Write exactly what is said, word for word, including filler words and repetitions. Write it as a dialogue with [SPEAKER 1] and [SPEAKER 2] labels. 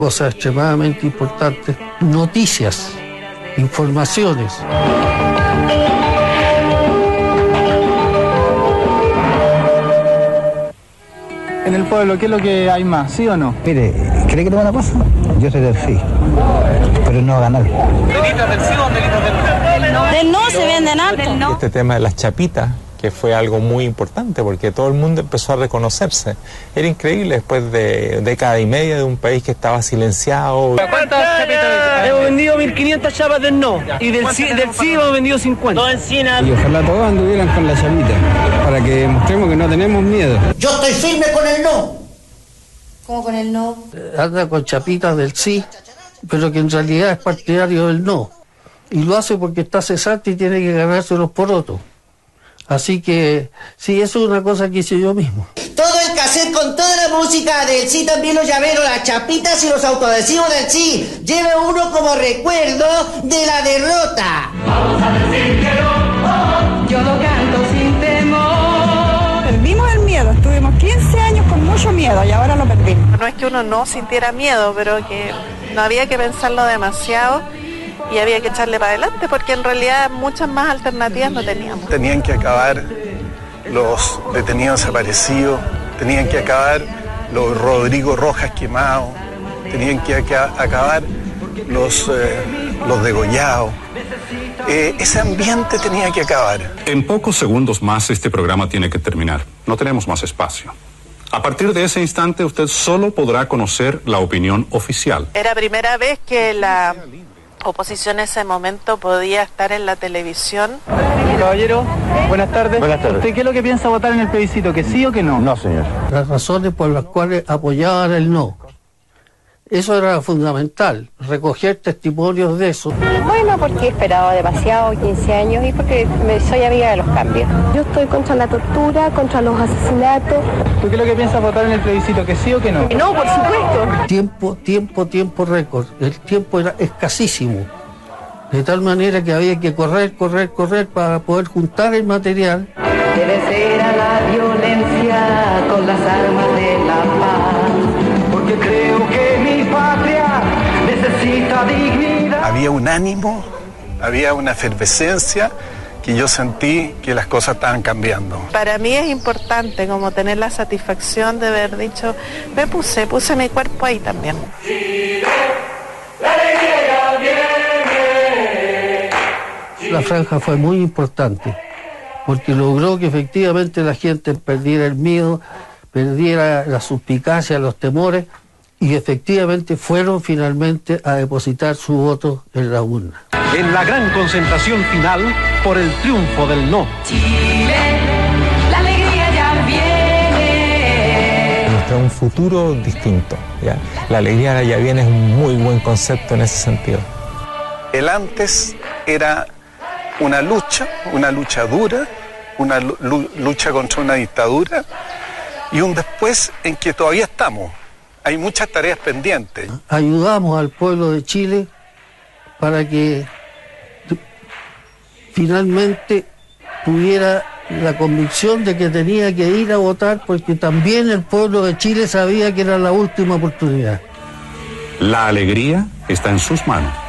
[SPEAKER 1] Cosas extremadamente importantes, noticias, informaciones.
[SPEAKER 2] En el pueblo, ¿qué es lo que hay más? ¿Sí o no?
[SPEAKER 3] Mire, ¿cree que tengo una cosa? Yo soy del sí, pero no va a ganar.
[SPEAKER 4] ¿Delitos del sí o delitos del no?
[SPEAKER 5] Del no se venden harto.
[SPEAKER 6] Este tema de las chapitas, que fue algo muy importante porque todo el mundo empezó a reconocerse. Era increíble después de década y media de un país que estaba silenciado.
[SPEAKER 4] ¿Cuántas chapitas?
[SPEAKER 7] Hemos vendido mil quinientas chapas del no y del sí, del sí hemos vendido cincuenta.
[SPEAKER 4] No encina.
[SPEAKER 8] Y ojalá todos anduvieran con la chapita para que mostremos que no tenemos miedo.
[SPEAKER 9] Yo estoy firme con el no.
[SPEAKER 5] ¿Cómo con el no?
[SPEAKER 1] Anda con chapitas del sí, pero que en realidad es partidario del no. Y lo hace porque está cesante y tiene que ganarse los porotos. Así que, sí, eso es una cosa que hice yo mismo.
[SPEAKER 9] Todo el cassette con toda la música del sí, también los llaveros, las chapitas y los autoadhesivos del sí. Lleve uno como recuerdo de la derrota.
[SPEAKER 10] Vamos a decir que no. Yo lo canto sin temor.
[SPEAKER 11] Perdimos el miedo, estuvimos quince años con mucho miedo y ahora lo perdimos.
[SPEAKER 12] No es que uno no sintiera miedo, pero que no había que pensarlo demasiado. Y había que echarle para adelante porque en realidad muchas más alternativas no teníamos.
[SPEAKER 13] Tenían que acabar los detenidos desaparecidos, tenían que acabar los Rodrigo Rojas quemados, tenían que aca- acabar los, eh, los degollados. Eh, ese ambiente tenía que acabar.
[SPEAKER 14] En pocos segundos más este programa tiene que terminar. No tenemos más espacio. A partir de ese instante usted solo podrá conocer la opinión oficial.
[SPEAKER 12] Era primera vez que la oposición en ese momento podía estar en la televisión.
[SPEAKER 2] Caballero, buenas tardes.
[SPEAKER 3] Buenas tardes.
[SPEAKER 2] ¿Usted qué es lo que piensa votar en el plebiscito? ¿Que sí o que no?
[SPEAKER 3] No, señor.
[SPEAKER 1] Las razones por las cuales apoyaban el no. Eso era fundamental, recoger testimonios de eso.
[SPEAKER 5] Bueno, porque he esperado demasiado, quince años, y porque me soy amiga de los cambios. Yo estoy contra la tortura, contra los asesinatos.
[SPEAKER 2] ¿Tú qué es lo que piensas votar en el plebiscito? ¿Que sí o que no?
[SPEAKER 5] No, por supuesto.
[SPEAKER 1] Tiempo, tiempo, tiempo récord. El tiempo era escasísimo. De tal manera que había que correr, correr, correr para poder juntar el material.
[SPEAKER 10] Debe ser a la violencia con las armas de la paz. Porque creo que mi patria necesita dignidad.
[SPEAKER 13] Había un ánimo, había una efervescencia que yo sentí que las cosas estaban cambiando.
[SPEAKER 12] Para mí es importante como tener la satisfacción de haber dicho, me puse, puse mi cuerpo ahí también.
[SPEAKER 1] La franja fue muy importante porque logró que efectivamente la gente perdiera el miedo, perdiera la suspicacia, los temores, y efectivamente fueron finalmente a depositar su voto en la urna.
[SPEAKER 4] En la gran concentración final por el triunfo del no.
[SPEAKER 10] Chile, la alegría ya viene.
[SPEAKER 6] Nuestra un futuro distinto, ¿ya? La alegría ahora ya viene es un muy buen concepto en ese sentido.
[SPEAKER 13] El antes era una lucha, una lucha dura, una lu- lucha contra una dictadura, y un después en que todavía estamos. Hay muchas tareas pendientes.
[SPEAKER 1] Ayudamos al pueblo de Chile para que t- finalmente tuviera la convicción de que tenía que ir a votar, porque también el pueblo de Chile sabía que era la última oportunidad.
[SPEAKER 14] La alegría está en sus manos.